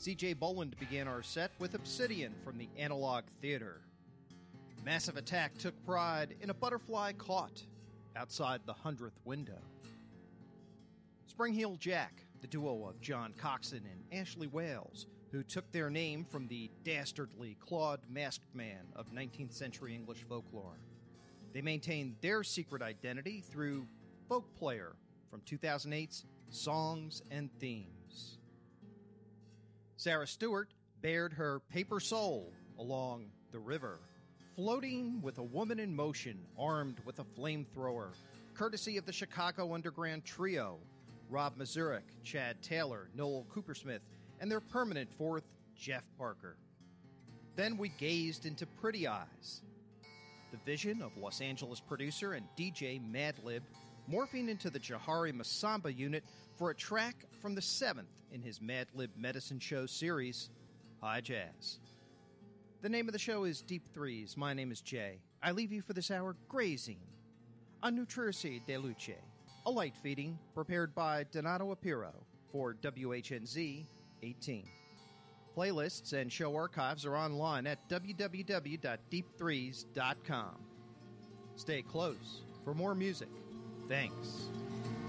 C.J. Boland began our set with Obsidian from the Analog Theater. Massive Attack took pride in a butterfly caught outside the 100th window. Spring-Heel Jack, the duo of John Coxon and Ashley Wales, who took their name from the dastardly clawed masked man of 19th century English folklore. They maintained their secret identity through Folk Player from 2008's Songs and Themes. Sarah Stewart bared her paper soul along the river, floating with a woman in motion armed with a flamethrower, courtesy of the Chicago Underground Trio, Rob Mazurek, Chad Taylor, Noel Coopersmith, and their permanent fourth, Jeff Parker. Then we gazed into Pretty Eyes, the vision of Los Angeles producer and DJ Madlib, morphing into the Jahari Masamba unit for a track from the 7th in his Madlib Medicine Show series, High Jazz. The name of the show is Deep Threes. My name is Jay. I leave you for this hour grazing on Nutrirsi de Luce, a light feeding prepared by Donato Apiro for WHNZ 18. Playlists and show archives are online at www.deep3s.com. Stay close for more music. Thanks.